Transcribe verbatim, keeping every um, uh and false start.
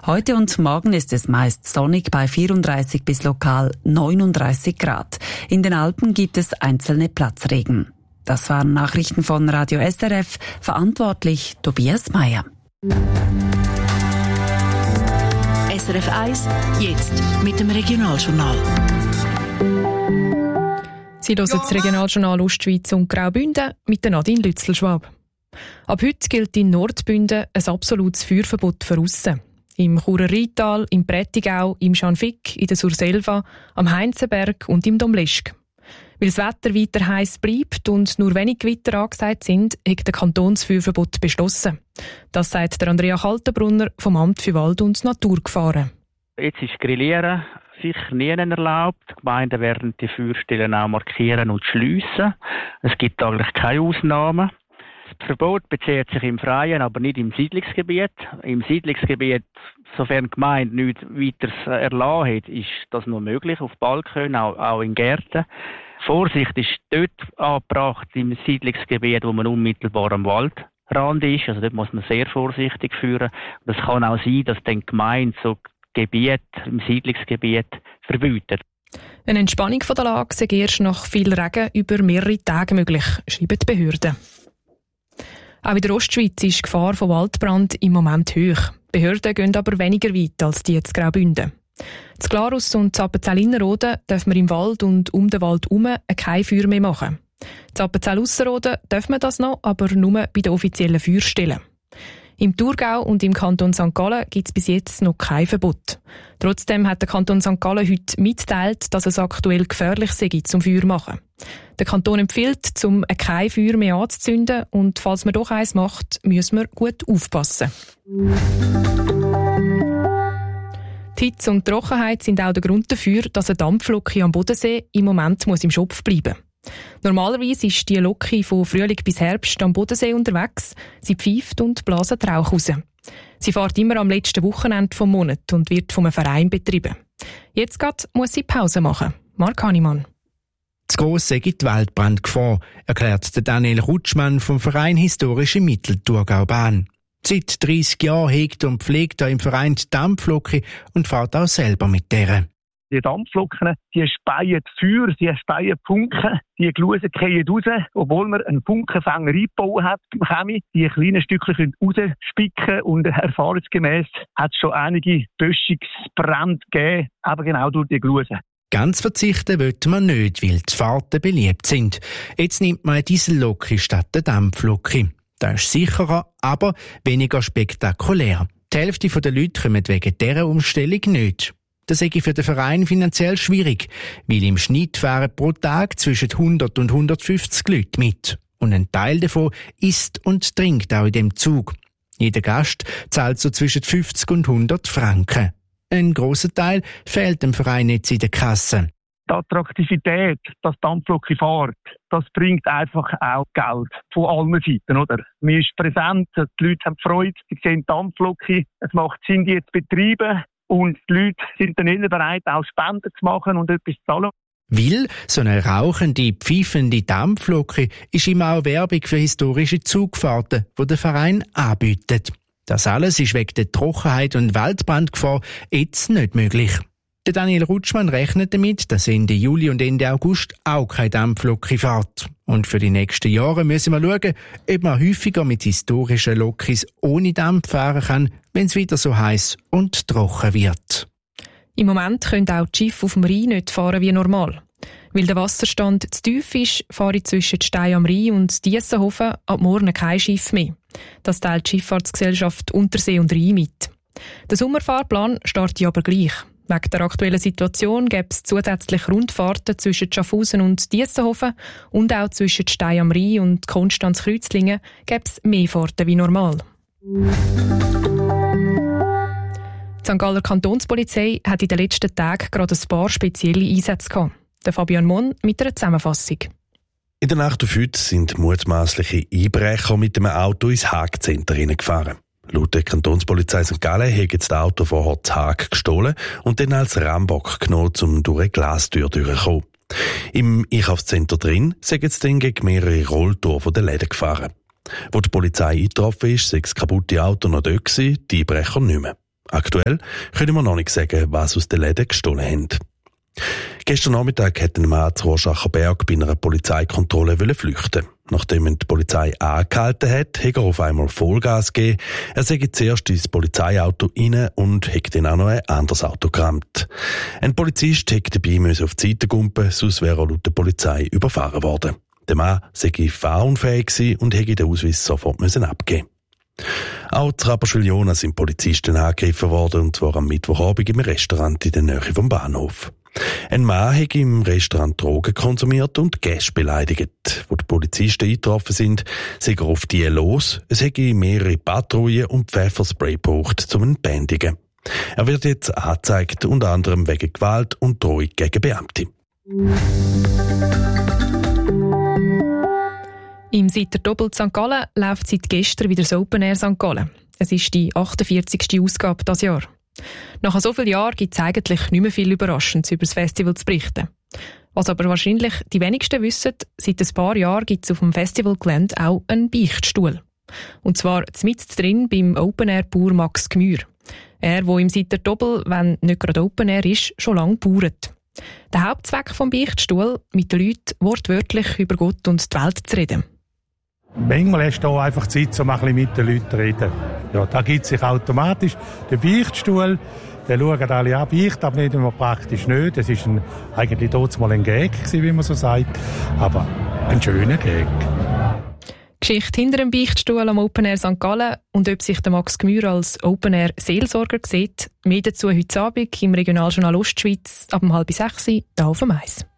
Heute und morgen ist es meist sonnig bei vierunddreißig bis lokal neununddreißig Grad. In den Alpen gibt es einzelne Platzregen. Das waren Nachrichten von Radio S R F, verantwortlich Tobias Meyer. S R F eins, jetzt mit dem Regionaljournal. Sie hören das Regionaljournal Ostschweiz und Graubünden mit der Nadine Lützelschwab. Ab heute gilt in Nordbünden ein absolutes Feuerverbot für aussen. Im Churer Rheintal, im Prättigau, im Schanfigg, in der Surselva, am Heinzenberg und im Domleschg. Weil das Wetter weiter heiß bleibt und nur wenig Gewitter angesagt sind, hat der Kanton das Feuerverbot beschlossen. Das sagt der Andrea Kaltenbrunner vom Amt für Wald- und Naturgefahren. Jetzt ist Grillieren sicher nie erlaubt. Die Gemeinden werden die Feuerstellen auch markieren und schliessen. Es gibt eigentlich keine Ausnahmen. Das Verbot bezieht sich im Freien, aber nicht im Siedlungsgebiet. Im Siedlungsgebiet, sofern die Gemeinde nichts weiter erlassen hat, ist das noch möglich, auf Balkonen, auch, auch in Gärten. Vorsicht ist dort angebracht, im Siedlungsgebiet, wo man unmittelbar am Waldrand ist. Also dort muss man sehr vorsichtig führen. Es kann auch sein, dass dann die Gemeinde so Gebiet im Siedlungsgebiet verbietet. Eine Entspannung von der Lage sei erst nach viel Regen über mehrere Tage möglich, schreiben die Behörden. Auch in der Ostschweiz ist die Gefahr von Waldbrand im Moment hoch. Die Behörden gehen aber weniger weit als die in Graubünden. In Glarus und Appenzell-Innerrhoden dürfen wir im Wald und um den Wald herum kein Feuer mehr machen. In Appenzell-Ausserrhoden dürfen wir das noch, aber nur bei den offiziellen Feuerstellen. Im Thurgau und im Kanton Sankt Gallen gibt es bis jetzt noch kein Verbot. Trotzdem hat der Kanton Sankt Gallen heute mitgeteilt, dass es aktuell gefährlich sei, zum Feuer machen. Der Kanton empfiehlt, zum kein Feuer mehr anzuzünden und falls man doch eins macht, müssen wir gut aufpassen. Die Hitze und die Trockenheit sind auch der Grund dafür, dass eine Dampflok am Bodensee im Moment muss im Schopf bleiben muss. Normalerweise ist die Lok von Frühling bis Herbst am Bodensee unterwegs. Sie pfeift und blaset Rauch raus. Sie fährt immer am letzten Wochenende vom Monat und wird vom Verein betrieben. Jetzt grad muss sie Pause machen. Mark Hannemann. Zu gross sei die Waldbrandgefahr, erklärt Daniel Rutschmann vom Verein Historische Mittelthurgaubahn. Seit dreissig Jahren hegt und pflegt er im Verein die Dampflok und fährt auch selber mit der. Die Dampfloken, die speien Feuer, die speien Funken, die Glusen fallen raus, obwohl man einen Funkenfänger eingebaut hat beim Chemie. Die kleinen Stückchen rausspicken und erfahrungsgemäß hat es schon einige Böschungsbrände gegeben, aber genau durch die Glusen. Ganz verzichten will man nicht, weil die Fahrten beliebt sind. Jetzt nimmt man eine Diesellok statt der Dampflok. Das ist sicherer, aber weniger spektakulär. Die Hälfte der Leute kommen wegen dieser Umstellung nicht. Das sei für den Verein finanziell schwierig, weil im Schnitt fahren pro Tag zwischen hundert und hundertfünfzig Leute mit. Und ein Teil davon isst und trinkt auch in dem Zug. Jeder Gast zahlt so zwischen fünfzig und hundert Franken. Ein grosser Teil fehlt dem Verein jetzt in der Kasse. Die Attraktivität, dass die Dampflok fährt, das bringt einfach auch Geld von allen Seiten, oder? Man ist präsent, die Leute haben Freude, sie sehen die Dampflok, es macht Sinn, die zu betreiben. Und die Leute sind dann immer bereit, auch Spenden zu machen und etwas zu zahlen. Weil so eine rauchende, pfeifende Dampflok ist immer auch Werbung für historische Zugfahrten, die der Verein anbietet. Das alles ist wegen der Trockenheit und Waldbrandgefahr jetzt nicht möglich. Der Daniel Rutschmann rechnet damit, dass Ende Juli und Ende August auch keine Dampflok fährt. Und für die nächsten Jahre müssen wir schauen, ob man häufiger mit historischen Lokis ohne Dampf fahren kann, wenn es wieder so heiß und trocken wird. Im Moment können auch die Schiffe auf dem Rhein nicht fahren wie normal. Weil der Wasserstand zu tief ist, fahre ich zwischen Stein am Rhein und Diessenhofen ab morgen kein Schiff mehr. Das teilt die Schifffahrtsgesellschaft Untersee und Rhein mit. Der Sommerfahrplan startet aber gleich. Wegen der aktuellen Situation gäbe es zusätzlich Rundfahrten zwischen Schaffhausen und Diessenhofen und auch zwischen Stein am Rhein und Konstanz-Kreuzlingen gäbe es mehr Fahrten wie normal. Die Sankt Galler Kantonspolizei hat in den letzten Tagen gerade ein paar spezielle Einsätze gehabt. Der Fabian Mon mit einer Zusammenfassung. In der Nacht auf heute sind mutmaßliche Einbrecher mit einem Auto ins Haag-Center hineingefahren. Laut der Kantonspolizei Sankt Gallen haben das Auto vorher zu Haag gestohlen und dann als Rambock genommen, um durch eine Glastür durchzukommen. Im Einkaufszentrum drin sind jetzt dann gegen mehrere Rolltore von den Läden gefahren. Wo die Polizei eingetroffen ist, sei das kaputte Auto noch dort gewesen, die Einbrecher nicht mehr. Aktuell können wir noch nicht sagen, was aus den Läden gestohlen haben. Gestern Nachmittag hat ein Mann zu Rorschacher Berg bei einer Polizeikontrolle flüchten. Nachdem ihn die Polizei angehalten hat, hat er auf einmal Vollgas gegeben. Er sei zuerst ins Polizeiauto rein und hat dann auch noch ein anderes Auto gerammt. Ein Polizist hätte dabei auf die Seite gumpen, sonst wäre er laut der Polizei überfahren worden. Der Mann sei fahrunfähig und hätte den Ausweis sofort abgeben müssen. Auch zu Rapperswil-Jona sind Polizisten angegriffen worden, und zwar am Mittwochabend im Restaurant in der Nähe vom Bahnhof. Ein Mann hat im Restaurant Drogen konsumiert und Gäste beleidigt. Wo die Polizisten eingetroffen sind, sind er auf die los. Es hätte mehrere Patrouillen und Pfefferspray gebraucht, um ihn zu bändigen. Er wird jetzt angezeigt, unter anderem wegen Gewalt und Drohung gegen Beamte. Im Sitter Doppel Sankt Gallen läuft seit gestern wieder das Open Air Sankt Gallen. Es ist die achtundvierzigste Ausgabe dieses Jahr. Nach so vielen Jahren gibt es eigentlich nicht mehr viel Überraschendes über das Festival zu berichten. Was aber wahrscheinlich die wenigsten wissen, seit ein paar Jahren gibt es auf dem Festivalgelände auch einen Beichtstuhl. Und zwar mitten drin beim Open Air Bauer Max Gmür. Er, der im Sitter Doppel, wenn nicht gerade Open Air ist, schon lange bauert. Der Hauptzweck des Beichtstuhl, mit den Leuten wortwörtlich über Gott und die Welt zu reden. Manchmal hast du hier einfach Zeit, um ein bisschen mit den Leuten zu reden. Ja, da gibt es sich automatisch. Der Beichtstuhl, den schauen alle an, beicht aber nicht immer praktisch nicht. Das war eigentlich dort mal ein Gag, wie man so sagt. Aber ein schöner Gag. Geschichte hinter dem Beichtstuhl am Open Air Sankt Gallen und ob sich der Max Gmür als Open Air Seelsorger sieht, mehr dazu heute Abend im Regionaljournal Ostschweiz ab um halb sechs hier auf dem Eis.